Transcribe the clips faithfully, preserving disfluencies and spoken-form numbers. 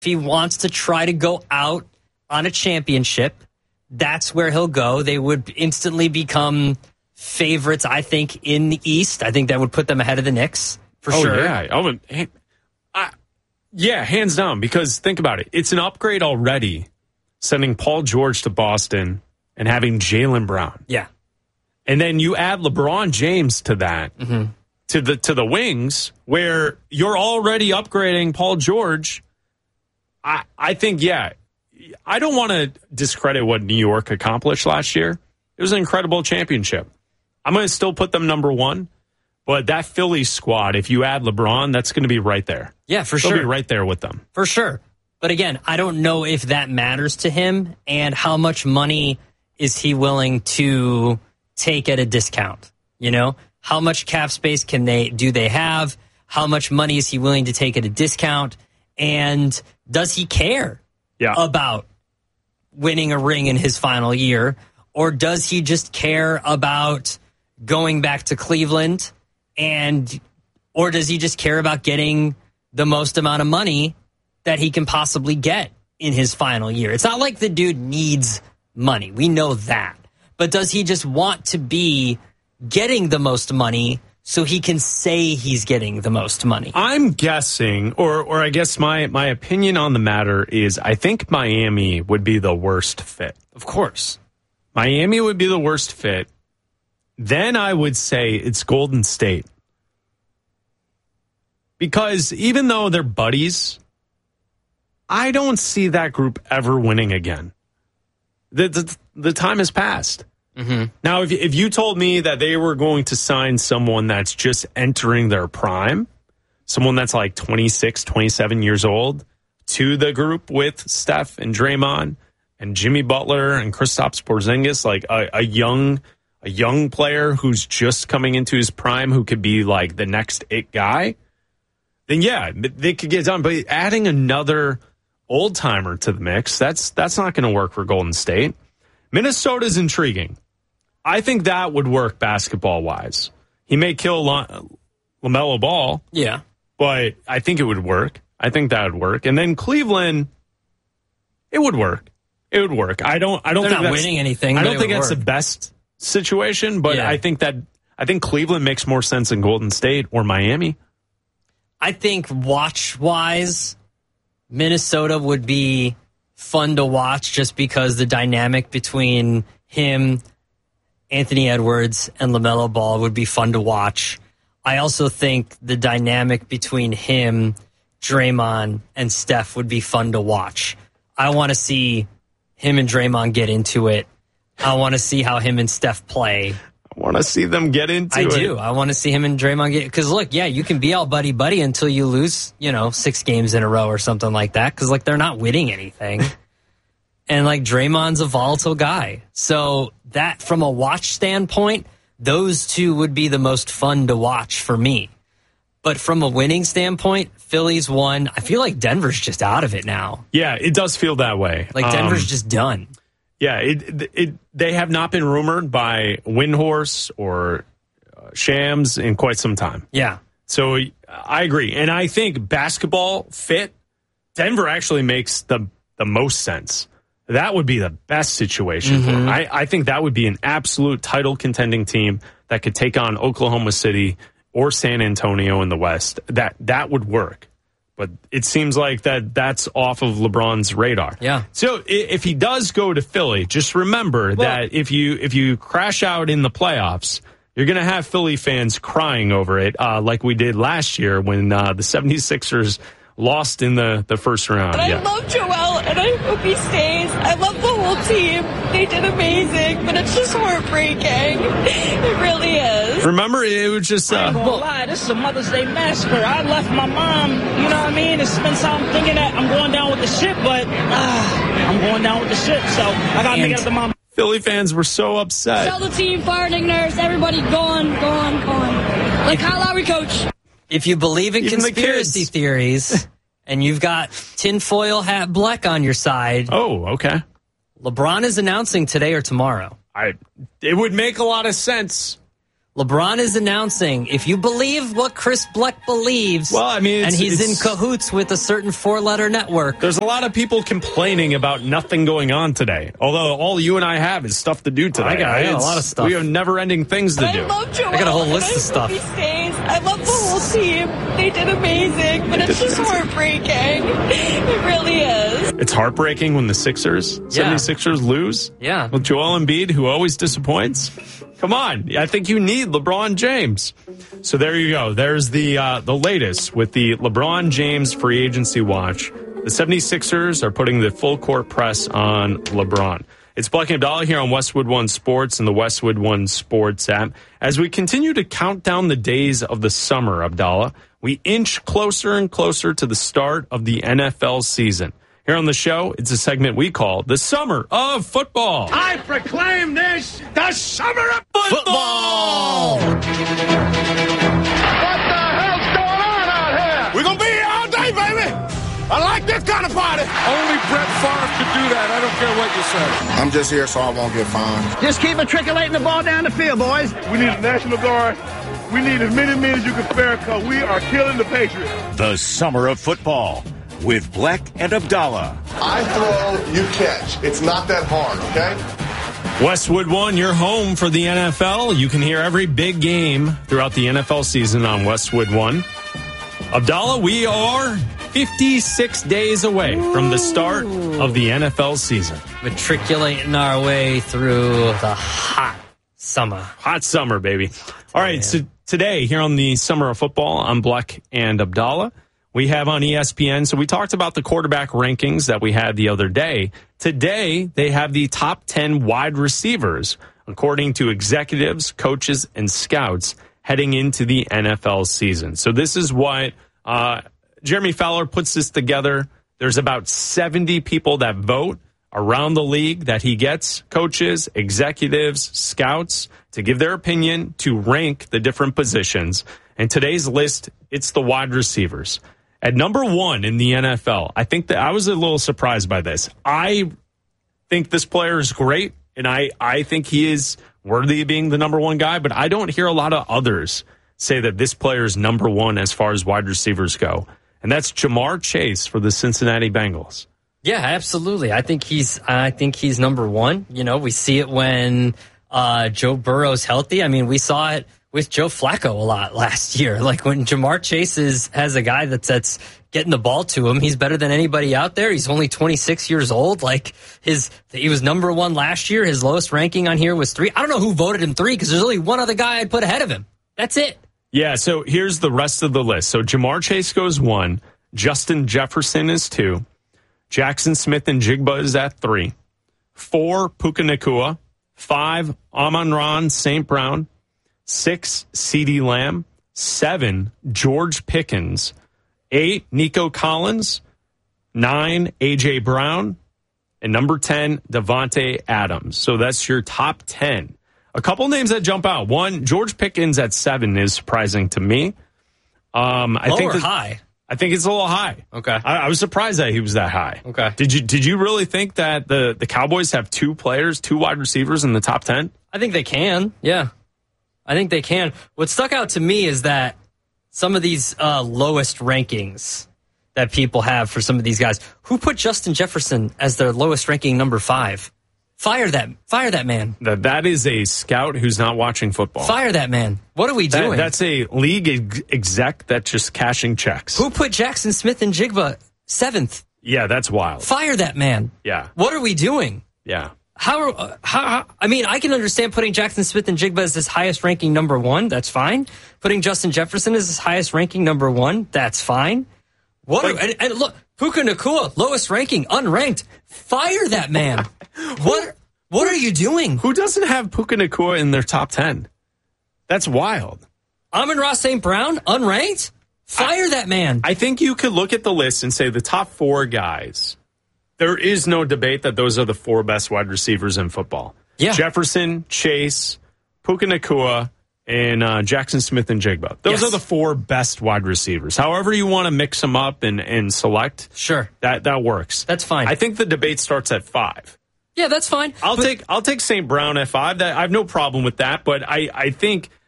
If he wants to try to go out on a championship, that's where he'll go. They would instantly become favorites, I think, in the East. I think that would put them ahead of the Knicks, for oh, sure. Yeah. Oh, I, yeah, hands down, because think about it. It's an upgrade already, sending Paul George to Boston and having Jaylen Brown. Yeah. And then you add LeBron James to that, mm-hmm. to the to the wings, where you're already upgrading Paul George. I, I think, yeah, I don't want to discredit what New York accomplished last year. It was an incredible championship. I'm going to still put them number one, but that Philly squad, if you add LeBron, that's going to be right there. Yeah, for They'll sure. be right there with them. For sure. But again, I don't know if that matters to him and how much money is he willing to take at a discount. You know, how much cap space can they do they have? How much money is he willing to take at a discount? And does he care yeah. about winning a ring in his final year? Or does he just care about going back to Cleveland? And or does he just care about getting the most amount of money that he can possibly get in his final year? It's not like the dude needs money. We know that. But does he just want to be getting the most money so he can say he's getting the most money? I'm guessing, or or I guess my, my opinion on the matter is I think Miami would be the worst fit. Of course. Miami would be the worst fit. Then I would say it's Golden State. Because even though they're buddies, I don't see that group ever winning again. The the, the time has passed. Mm-hmm. Now, if, if you told me that they were going to sign someone that's just entering their prime, someone that's like twenty-six, twenty-seven years old, to the group with Steph and Draymond and Jimmy Butler and Kristaps Porzingis, like a, a young a young player who's just coming into his prime who could be like the next it guy, then yeah, they could get done. But adding another old timer to the mix, that's that's not going to work for Golden State. Minnesota's intriguing. I think that would work basketball-wise. He may kill La- LaMelo Ball. Yeah. But I think it would work. I think that would work. And then Cleveland, it would work. It would work. I don't I don't They're think not that's winning anything. I don't think that's work. the best situation, but yeah. I think that I think Cleveland makes more sense than Golden State or Miami. I think watch-wise, Minnesota would be fun to watch just because the dynamic between him, Anthony Edwards, and LaMelo Ball would be fun to watch. I also think the dynamic between him, Draymond, and Steph would be fun to watch. I want to see him and Draymond get into it. I want to see how him and Steph play. I want to see them get into I it. I do. I want to see him and Draymond get... Because, look, yeah, you can be all buddy-buddy until you lose, you know, six games in a row or something like that. Because, like, they're not winning anything. And, like, Draymond's a volatile guy. So that, from a watch standpoint, those two would be the most fun to watch for me. But from a winning standpoint, Philly's won. I feel like Denver's just out of it now. Yeah, it does feel that way. Like, Denver's um, just done. Yeah, it, it, it they have not been rumored by Windhorse or uh, Shams in quite some time. Yeah. So I agree. And I think basketball fit, Denver actually makes the, the most sense. That would be the best situation mm-hmm. for them. I, I think that would be an absolute title contending team that could take on Oklahoma City or San Antonio in the West. That that would work. But it seems like that that's off of LeBron's radar. Yeah. So if he does go to Philly, just remember well, that if you if you crash out in the playoffs, you're going to have Philly fans crying over it, uh, like we did last year when uh, the seventy-sixers lost in the, the first round. And I yeah. love Joel, and I hope he stays. I love the whole team. They did amazing, but it's just heartbreaking. It really is. Remember, it was just... Uh, I ain't gonna lie, this is a Mother's Day massacre. I left my mom, you know what I mean, and spent time thinking that I'm going down with the ship, but uh, I'm going down with the ship, so I gotta make it up to mom. Philly fans were so upset. Tell the team, fire Nick Nurse, everybody gone, gone, gone. Like Kyle Lowry, coach. If you believe in Even conspiracy the theories and you've got tinfoil hat Bleck on your side. Oh, okay. LeBron is announcing today or tomorrow. I. It would make a lot of sense. LeBron is announcing, if you believe what Chris Bleck believes, well, I mean, and he's it's, in cahoots with a certain four-letter network. There's a lot of people complaining about nothing going on today, although all you and I have is stuff to do today. I got, I got a lot of stuff. We have never-ending things to I do. love Joel. I got a whole list of stuff. He stays. I love the whole team. They did amazing, but it's just heartbreaking. It really is. It's heartbreaking when the Sixers, Yeah. seventy-sixers lose. Yeah. With Joel Embiid, who always disappoints. Come on. I think you need LeBron James. So there you go. There's the uh, the latest with the LeBron James free agency watch. The seventy-sixers are putting the full court press on LeBron. It's Bleck and Abdallah here on Westwood One Sports and the Westwood One Sports app. As we continue to count down the days of the summer, Abdallah, we inch closer and closer to the start of the N F L season. Here on the show, it's a segment we call the Summer of Football. I proclaim this the Summer of Football! Football! What the hell's going on out here? We're going to be here all day, baby! I like this kind of party! Only Brett Favre could do that. I don't care what you say. I'm just here so I won't get fined. Just keep matriculating the ball down the field, boys. We need a National Guard. We need as many men as you can spare because we are killing the Patriots. The Summer of Football with Bleck and Abdallah. I throw, you catch. It's not that hard, okay? Westwood One, your home for the N F L. You can hear every big game throughout the N F L season on Westwood One. Abdallah, we are fifty-six days away from the start of the N F L season. Matriculating our way through the hot summer. Hot summer, baby. All right, so today here on the Summer of Football, I'm Bleck and Abdallah. We have on E S P N, so we talked about the quarterback rankings that we had the other day. Today, they have the top ten wide receivers, according to executives, coaches, and scouts heading into the N F L season. So this is what uh, Jeremy Fowler puts this together. There's about seventy people that vote around the league that he gets, coaches, executives, scouts, to give their opinion, to rank the different positions. And today's list, it's the wide receivers. At number one in the N F L, I think that I was a little surprised by this. I think this player is great, and I, I think he is worthy of being the number one guy, but I don't hear a lot of others say that this player is number one as far as wide receivers go. And that's Jamar Chase for the Cincinnati Bengals. Yeah, absolutely. I think he's I think he's number one. You know, we see it when uh, Joe Burrow's healthy. I mean, we saw it with Joe Flacco a lot last year. Like when Jamar Chase is, has a guy that's, that's getting the ball to him, he's better than anybody out there. He's only twenty-six years old. Like his, he was number one last year. His lowest ranking on here was three. I don't know who voted him three because there's only one other guy I'd put ahead of him. That's it. Yeah, so here's the rest of the list. So Jamar Chase goes one. Justin Jefferson is two. Jackson Smith and Jigba is at three. Four, Puka Nacua. Five, Amon-Ra Saint Brown. Six, CeeDee Lamb. Seven, George Pickens. Eight, Nico Collins. Nine, A J Brown. And number ten, Devontae Adams. So that's your top ten. A couple names that jump out. One, George Pickens at seven is surprising to me. Um, I Low think or that, high? I think it's a little high. Okay. I, I was surprised that he was that high. Okay. Did you did you really think that the, the Cowboys have two players, two wide receivers in the top ten? I think they can. Yeah. I think they can. What stuck out to me is that some of these uh, lowest rankings that people have for some of these guys, who put Justin Jefferson as their lowest ranking number five? Fire that, fire that man. That that is a scout who's not watching football. Fire that man. What are we That- doing? that's a league ex- exec that's just cashing checks. Who put Jackson Smith and Jigba seventh? Yeah, that's wild. Fire that man. Yeah, What are we doing? yeah. How, uh, how, how, I mean, I can understand putting Jackson Smith and Jigba as his highest ranking number one. That's fine. Putting Justin Jefferson as his highest ranking number one. That's fine. What? Are, and, and look, Puka Nacua, lowest ranking, unranked. Fire that man. What? What are you doing? Who doesn't have Puka Nacua in their top ten? That's wild. Amon-Ra Saint Brown, unranked. Fire I, that man. I think you could look at the list and say the top four guys. There is no debate that those are the four best wide receivers in football. Yeah. Jefferson, Chase, Puka Nacua, and uh, Jackson Smith and Jigba. Those Yes. are the four best wide receivers. However you want to mix them up and, and select, Sure. that that works. That's fine. I think the debate starts at five. Yeah, that's fine. I'll But- take I'll take Saint Brown at five. That I have no problem with that, but I, I think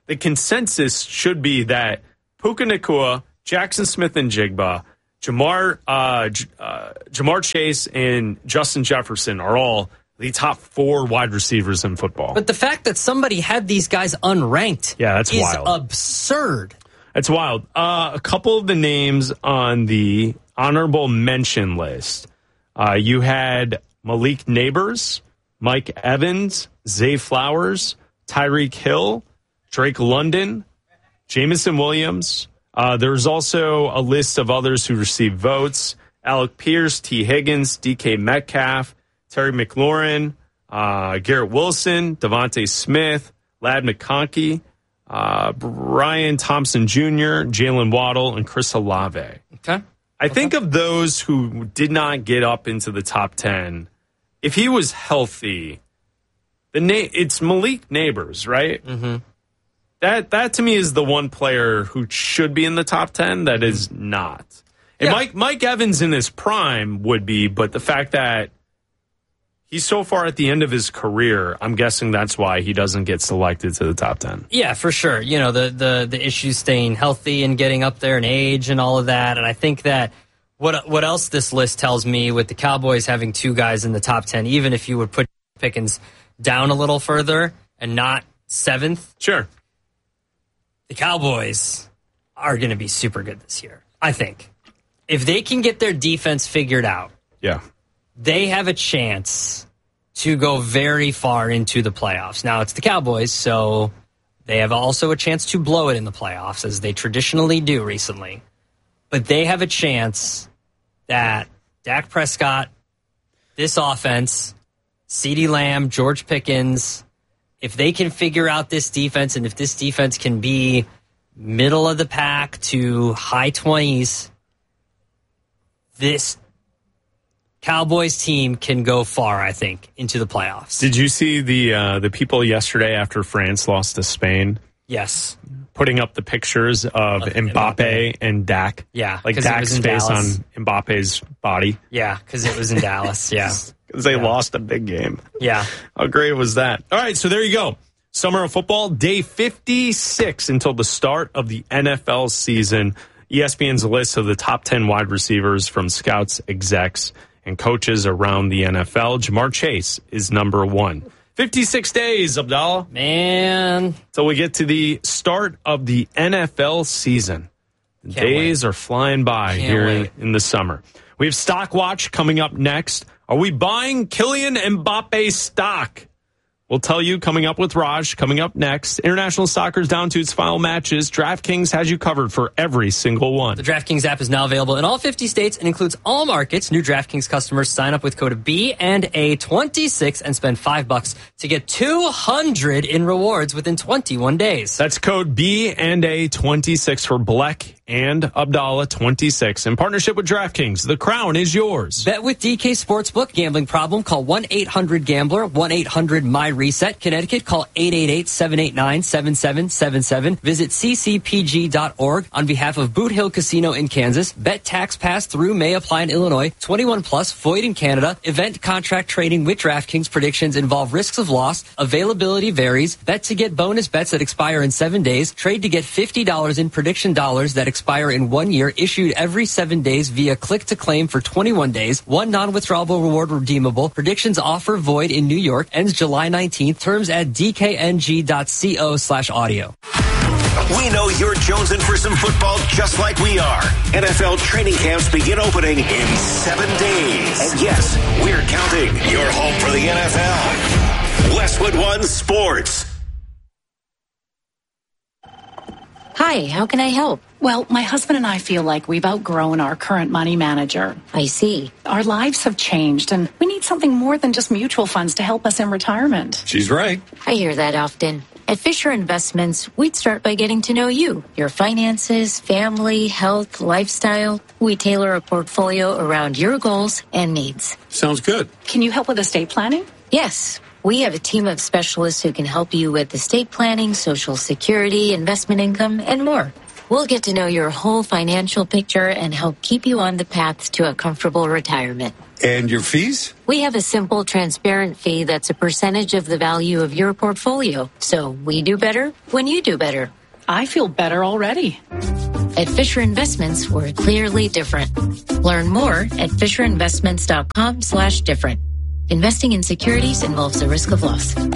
the consensus should be that Puka Nacua, Jackson Smith and Jigba, Jamar, uh, J- uh, Jamar Chase, and Justin Jefferson are all the top four wide receivers in football. But the fact that somebody had these guys unranked yeah, that's is wild. absurd. That's wild. Uh, a couple of the names on the honorable mention list. Uh, you had Malik Neighbors, Mike Evans, Zay Flowers, Tyreek Hill, Drake London, Jamison Williams. Uh, there's also a list of others who received votes. Alec Pierce, T. Higgins, D K Metcalf, Terry McLaurin, uh, Garrett Wilson, Devontae Smith, Ladd McConkey, uh, Brian Thompson Junior, Jalen Waddle, and Chris Olave. Okay. I okay. think of those who did not get up into the top ten, if he was healthy, the na- it's Malik Neighbors, right? Mm-hmm. That that to me is the one player who should be in the top ten that is not. And Yeah. Mike Mike Evans in his prime would be, but the fact that he's so far at the end of his career, I'm guessing that's why he doesn't get selected to the top ten. Yeah, for sure. You know, the, the, the issues staying healthy and getting up there in age and all of that. And I think that what what else this list tells me with the Cowboys having two guys in the top ten, even if you would put Pickens down a little further and not seventh, Sure. the Cowboys are going to be super good this year, I think. If they can get their defense figured out, Yeah. they have a chance to go very far into the playoffs. Now, it's the Cowboys, so they have also a chance to blow it in the playoffs, as they traditionally do recently. But they have a chance that Dak Prescott, this offense, CeeDee Lamb, George Pickens, if they can figure out this defense, and if this defense can be middle of the pack to high twenties, this Cowboys team can go far, I think, into the playoffs. Did you see the uh, the people yesterday after France lost to Spain Yes. putting up the pictures of, Of Mbappe, Mbappe. and Dak? Yeah, Like 'cause it was Dak's in face Dallas. on Mbappe's body. Yeah, because it was in Dallas. Yeah. Because they Yeah. lost a big game. Yeah. How great was that? All right, so there you go. Summer of football, day fifty-six until the start of the N F L season. E S P N's list of the top ten wide receivers from scouts, execs, and coaches around the N F L. Jamar Chase is number one. fifty-six days, Abdallah, Man. till we get to the start of the N F L season. The Can't days are flying by Can't here wait. in the summer. We have Stock Watch coming up next. Are we buying Kylian Mbappe stock? We'll tell you coming up with Raj, coming up next. International soccer's down to its final matches. DraftKings has you covered for every single one. The DraftKings app is now available in all fifty states and includes all markets. New DraftKings customers sign up with code B and A twenty-six and spend five bucks to get two hundred in rewards within twenty-one days. That's code B and A twenty-six for Bleck and Abdallah twenty-six. In partnership with DraftKings, the crown is yours. Bet with D K Sportsbook. Gambling problem? Call one eight hundred gambler, one eight hundred my reset. Connecticut, call eight eight eight, seven eight nine, seven seven seven seven. Visit c c p g dot org on behalf of Boot Hill Casino in Kansas. Bet tax pass through may apply in Illinois. twenty-one plus, void in Canada. Event contract trading with DraftKings. Predictions involve risks of loss. Availability varies. Bet to get bonus bets that expire in seven days. Trade to get fifty dollars in prediction dollars that expire in one year. Issued every seven days via click to claim for twenty-one days. One non-withdrawable reward redeemable. Predictions offer void in New York. Ends July nineteenth. Terms at d k n g dot co slash audio. We know you're jonesing for some football just like we are. N F L training camps begin opening in seven days. And yes, we're counting. Your home for the N F L. Westwood One Sports. Hi, how can I help? Well, my husband and I feel like we've outgrown our current money manager. I see. Our lives have changed, and we need something more than just mutual funds to help us in retirement. She's right. I hear that often. At Fisher Investments, we'd start by getting to know you, your finances, family, health, lifestyle. We tailor a portfolio around your goals and needs. Sounds good. Can you help with estate planning? Yes. We have a team of specialists who can help you with estate planning, Social Security, investment income, and more. We'll get to know your whole financial picture and help keep you on the path to a comfortable retirement. And your fees? We have a simple, transparent fee that's a percentage of the value of your portfolio. So we do better when you do better. I feel better already. At Fisher Investments, we're clearly different. Learn more at FisherInvestments.com slash different. Investing in securities involves the risk of loss. In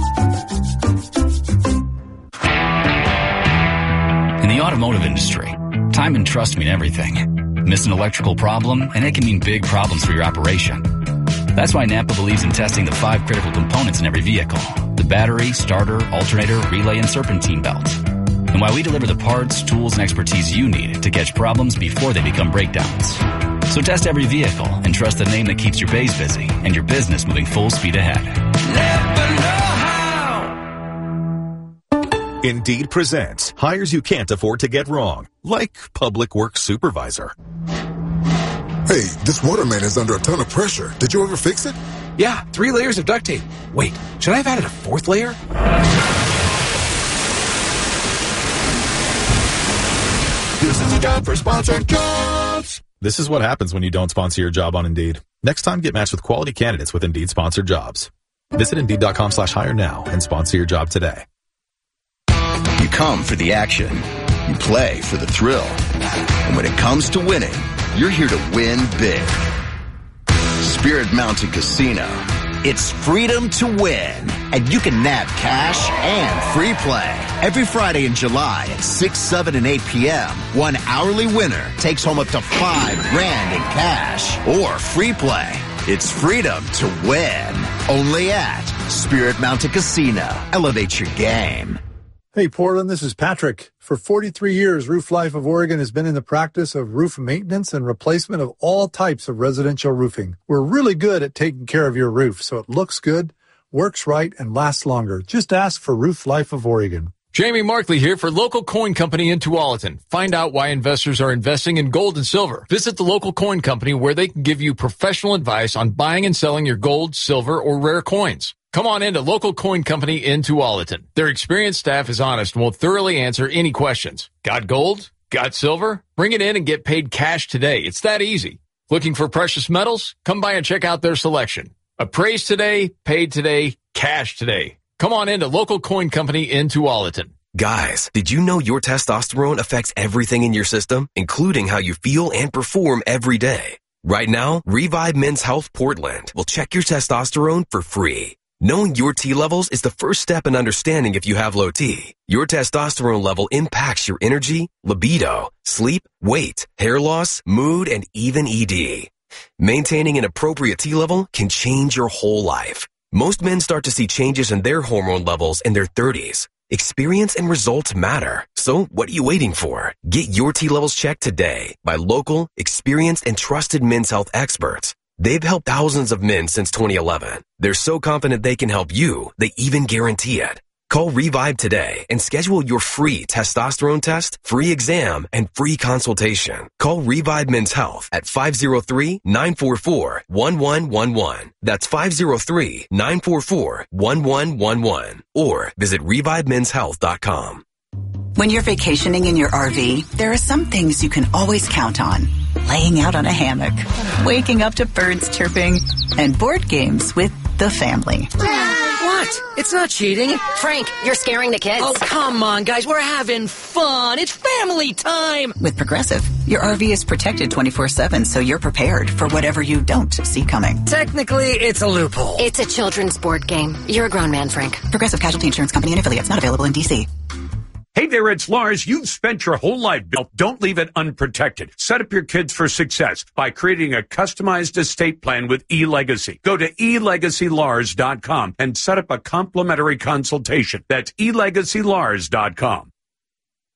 the automotive industry, time and trust mean everything. Miss an electrical problem, and it can mean big problems for your operation. That's why Napa believes in testing the five critical components in every vehicle: the battery, starter, alternator, relay, and serpentine belt. And why we deliver the parts, tools, and expertise you need to catch problems before they become breakdowns. So test every vehicle and trust the name that keeps your bays busy and your business moving full speed ahead. Never know how. Indeed presents hires you can't afford to get wrong, like public works supervisor. Hey, this waterman is under a ton of pressure. Did you ever fix it? Yeah, three layers of duct tape. Wait, should I have added a fourth layer? This is a job for sponsored jobs. This is what happens when you don't sponsor your job on Indeed. Next time, get matched with quality candidates with Indeed sponsored jobs. Visit Indeed.com slash hire now and sponsor your job today. You come for the action. You play for the thrill. And when it comes to winning, you're here to win big. Spirit Mountain Casino. It's freedom to win. And you can nab cash and free play. Every Friday in July at six, seven, and eight p.m., one hourly winner takes home up to five grand in cash or free play. It's freedom to win. Only at Spirit Mountain Casino. Elevate your game. Hey, Portland, this is Patrick. For forty-three years, Roof Life of Oregon has been in the practice of roof maintenance and replacement of all types of residential roofing. We're really good at taking care of your roof so it looks good, works right, and lasts longer. Just ask for Roof Life of Oregon. Jamie Markley here for Local Coin Company in Tualatin. Find out why investors are investing in gold and silver. Visit the Local Coin Company where they can give you professional advice on buying and selling your gold, silver, or rare coins. Come on in to Local Coin Company in Tualatin. Their experienced staff is honest and will thoroughly answer any questions. Got gold? Got silver? Bring it in and get paid cash today. It's that easy. Looking for precious metals? Come by and check out their selection. Appraised today, paid today, cash today. Come on in to Local Coin Company in Tualatin. Guys, did you know your testosterone affects everything in your system, including how you feel and perform every day? Right now, Revive Men's Health Portland will check your testosterone for free. Knowing your T levels is the first step in understanding if you have low T. Your testosterone level impacts your energy, libido, sleep, weight, hair loss, mood, and even E D. Maintaining an appropriate T level can change your whole life. Most men start to see changes in their hormone levels in their thirties. Experience and results matter. So what are you waiting for? Get your T levels checked today by local, experienced, and trusted men's health experts. They've helped thousands of men since twenty eleven. They're so confident they can help you, they even guarantee it. Call Revive today and schedule your free testosterone test, free exam, and free consultation. Call Revive Men's Health at five oh three, nine four four, one one one one. That's five oh three, nine four four, one one one one. Or visit revive men's health dot com. When you're vacationing in your R V, there are some things you can always count on. Laying out on a hammock, waking up to birds chirping, and board games with the family. What? It's not cheating. Frank, you're scaring the kids. Oh, come on, guys. We're having fun. It's family time. With Progressive, your R V is protected twenty-four seven, so you're prepared for whatever you don't see coming. Technically, it's a loophole. It's a children's board game. You're a grown man, Frank. Progressive Casualty Insurance Company and affiliates. Not available in D C. Hey there, it's Lars. You've spent your whole life built. Don't leave it unprotected. Set up your kids for success by creating a customized estate plan with eLegacy. Go to e legacy lars dot com and set up a complimentary consultation. That's e legacy lars dot com.